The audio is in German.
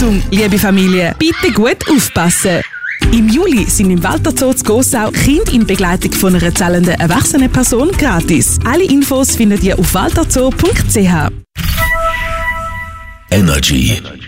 Achtung, liebe Familie, bitte gut aufpassen. Im Juli sind im Walter Zoo zu Gossau Kinder in Begleitung von einer zahlenden erwachsenen Person gratis. Alle Infos findet ihr auf walterzoo.ch. Energy.